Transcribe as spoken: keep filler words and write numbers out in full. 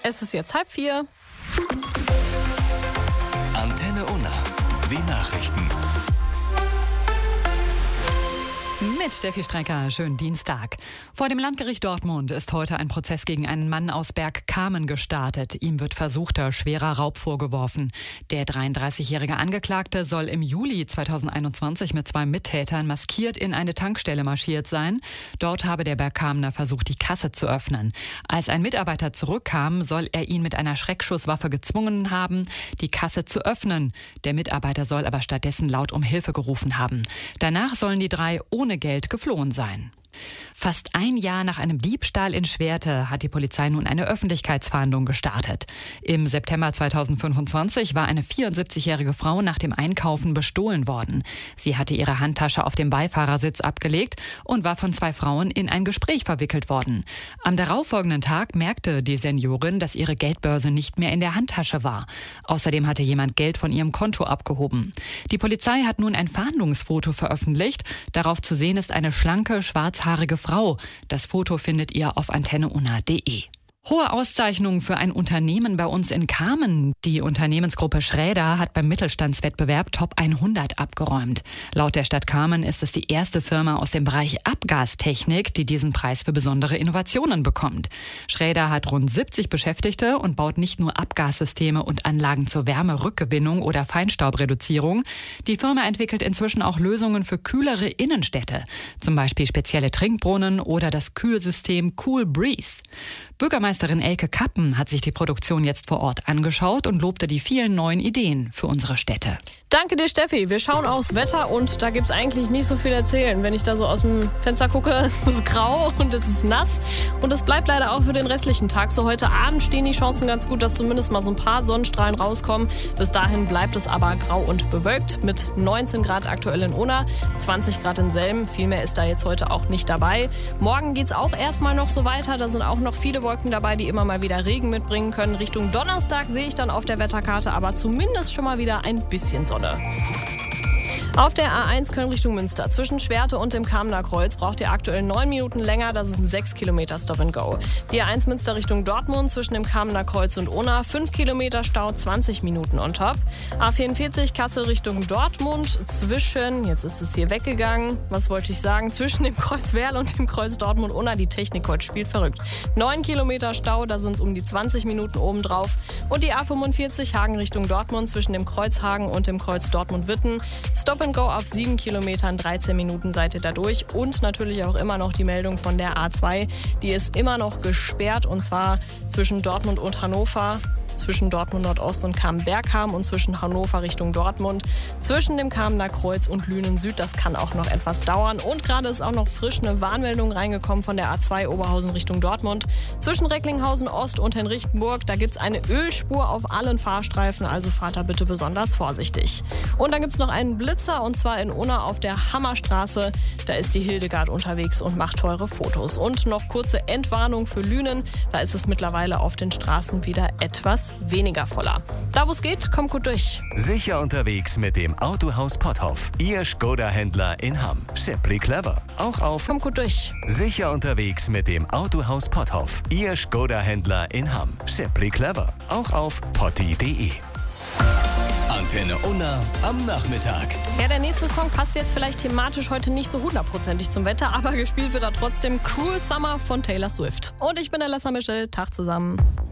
Es ist jetzt halb vier. Antenne Unna, die Nachrichten. Mit Steffi Strecker, schönen Dienstag. Vor dem Landgericht Dortmund ist heute ein Prozess gegen einen Mann aus Bergkamen gestartet. Ihm wird versuchter, schwerer Raub vorgeworfen. Der dreiunddreißigjährige Angeklagte soll im Juli zweitausendeinundzwanzig mit zwei Mittätern maskiert in eine Tankstelle marschiert sein. Dort habe der Bergkamener versucht, die Kasse zu öffnen. Als ein Mitarbeiter zurückkam, soll er ihn mit einer Schreckschusswaffe gezwungen haben, die Kasse zu öffnen. Der Mitarbeiter soll aber stattdessen laut um Hilfe gerufen haben. Danach sollen die drei ohne Geld geflohen sein. Fast ein Jahr nach einem Diebstahl in Schwerte hat die Polizei nun eine Öffentlichkeitsfahndung gestartet. Im September zweitausendfünfundzwanzig war eine vierundsiebzigjährige Frau nach dem Einkaufen bestohlen worden. Sie hatte ihre Handtasche auf dem Beifahrersitz abgelegt und war von zwei Frauen in ein Gespräch verwickelt worden. Am darauffolgenden Tag merkte die Seniorin, dass ihre Geldbörse nicht mehr in der Handtasche war. Außerdem hatte jemand Geld von ihrem Konto abgehoben. Die Polizei hat nun ein Fahndungsfoto veröffentlicht. Darauf zu sehen ist eine schlanke, schwarzhaarige Frau. Das Foto findet ihr auf antenne unna punkt de. Hohe Auszeichnung für ein Unternehmen bei uns in Kamen. Die Unternehmensgruppe Schräder hat beim Mittelstandswettbewerb Top hundert abgeräumt. Laut der Stadt Kamen ist es die erste Firma aus dem Bereich Abgastechnik, die diesen Preis für besondere Innovationen bekommt. Schräder hat rund siebzig Beschäftigte und baut nicht nur Abgassysteme und Anlagen zur Wärmerückgewinnung oder Feinstaubreduzierung. Die Firma entwickelt inzwischen auch Lösungen für kühlere Innenstädte, zum Beispiel spezielle Trinkbrunnen oder das Kühlsystem Cool Breeze. Bürgermeisterin Elke Kappen hat sich die Produktion jetzt vor Ort angeschaut und lobte die vielen neuen Ideen für unsere Städte. Danke dir, Steffi. Wir schauen aufs Wetter und da gibt's eigentlich nicht so viel erzählen. Wenn ich da so aus dem Fenster gucke, es ist grau und es ist nass. Und es bleibt leider auch für den restlichen Tag so. Heute Abend stehen die Chancen ganz gut, dass zumindest mal so ein paar Sonnenstrahlen rauskommen. Bis dahin bleibt es aber grau und bewölkt mit neunzehn Grad aktuell in Unna, zwanzig Grad in Selm. Viel mehr ist da jetzt heute auch nicht dabei. Morgen geht's auch erstmal noch so weiter. Da sind auch noch viele Wolken dabei, die immer mal wieder Regen mitbringen können. Richtung Donnerstag sehe ich dann auf der Wetterkarte aber zumindest schon mal wieder ein bisschen Sonne. Auf der A eins Köln Richtung Münster zwischen Schwerte und dem Kamener Kreuz braucht ihr aktuell neun Minuten länger, das sind sechs Kilometer Stop and Go. Die A eins Münster Richtung Dortmund zwischen dem Kamener Kreuz und Unna fünf Kilometer Stau, zwanzig Minuten on top. A vierundvierzig Kassel Richtung Dortmund zwischen, jetzt ist es hier weggegangen, was wollte ich sagen, zwischen dem Kreuz Werl und dem Kreuz Dortmund Unna, die Technik heute spielt verrückt. neun Kilometer Stau, da sind es um die zwanzig Minuten obendrauf. Und die A fünfundvierzig Hagen Richtung Dortmund zwischen dem Kreuz Hagen und dem Kreuz Dortmund-Witten. Stop and Go auf sieben Kilometern, dreizehn Minuten seid ihr da durch. Und natürlich auch immer noch die Meldung von der A zwei. Die ist immer noch gesperrt und zwar zwischen Dortmund und Hannover. Zwischen Dortmund Nordost und Kamen-Bergham und zwischen Hannover Richtung Dortmund. Zwischen dem Kamener Kreuz und Lünen Süd, das kann auch noch etwas dauern. Und gerade ist auch noch frisch eine Warnmeldung reingekommen von der A zwei Oberhausen Richtung Dortmund. Zwischen Recklinghausen Ost und Henrichtenburg, da gibt es eine Ölspur auf allen Fahrstreifen, also fahrt da bitte besonders vorsichtig. Und dann gibt es noch einen Blitzer und zwar in Unna auf der Hammerstraße. Da ist die Hildegard unterwegs und macht teure Fotos. Und noch kurze Entwarnung für Lünen, da ist es mittlerweile auf den Straßen wieder etwas weniger voller. Da wo es geht, kommt gut durch. Sicher unterwegs mit dem Autohaus Potthoff. Ihr Skoda-Händler in Hamm. Simply clever. Auch auf Kommt gut durch. Sicher unterwegs mit dem Autohaus Potthoff. Ihr Skoda-Händler in Hamm. Simply clever. Auch auf potti punkt de. Antenne Unna am Nachmittag. Ja, der nächste Song passt jetzt vielleicht thematisch heute nicht so hundertprozentig zum Wetter, aber gespielt wird er trotzdem Cruel Summer von Taylor Swift. Und ich bin Alessa Michel. Tag zusammen.